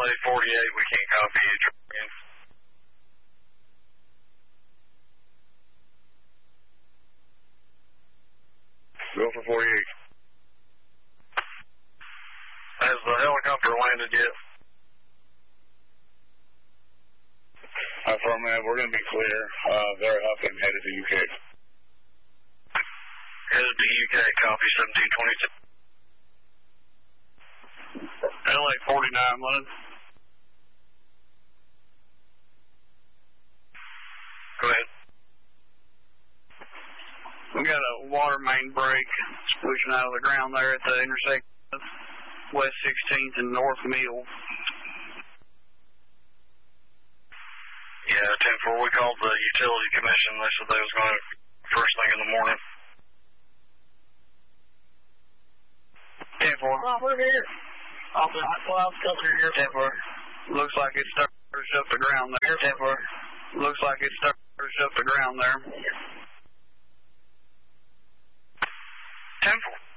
LA 48, we can't copy you. Go for 48. Has the helicopter landed yet? Affirmative, we're going to be clear. They're up and headed to UK. Headed to UK, copy 1722. LA 49, London. Go ahead. We got a water main break. It's pushing out of the ground there at the intersection of West 16th and North Mill. Yeah, 10-4, we called the utility commission. They said they was going to first thing in the morning. 10-4. We're here. Off the cloud filter here. 10-4. Looks like it starts up the ground there. 10-4. Looks like it starts up the ground there. 10-4.